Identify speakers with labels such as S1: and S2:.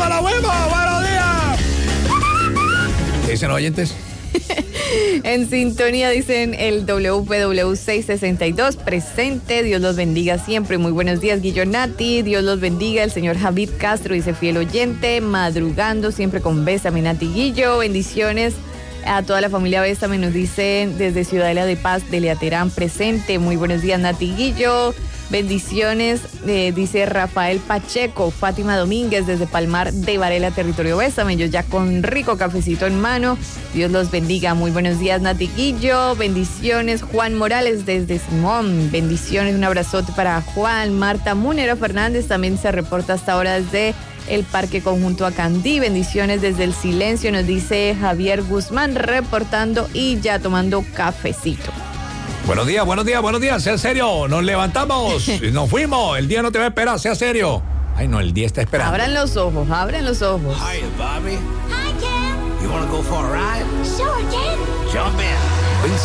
S1: nos fuimos. Buenos días. ¿Qué dicen los oyentes?
S2: En sintonía dicen el WPW662 presente, Dios los bendiga siempre, muy buenos días Guillonati, Dios los bendiga, el señor Javid Castro dice fiel oyente, madrugando siempre con Bésame Nati Guillo, bendiciones a toda la familia Bésame, nos dicen desde Ciudadela de Paz de Leaterán presente, muy buenos días Nati Guillo. Bendiciones, dice Rafael Pacheco, Fátima Domínguez desde Palmar de Varela, territorio Bésame, ellos ya con rico cafecito en mano, Dios los bendiga, muy buenos días Natiquillo, bendiciones Juan Morales desde Simón, bendiciones, un abrazote para Juan, Marta Múnera Fernández también se reporta hasta ahora desde el Parque Conjunto Acandí, bendiciones desde el silencio, nos dice Javier Guzmán reportando y ya tomando cafecito.
S1: Buenos días, sea serio, nos levantamos, nos fuimos, el día no te va a esperar, sea serio. Ay no, el día está esperando.
S2: Abran los ojos.
S3: Hi, Bobby. Hi, Ken. You wanna go for a ride?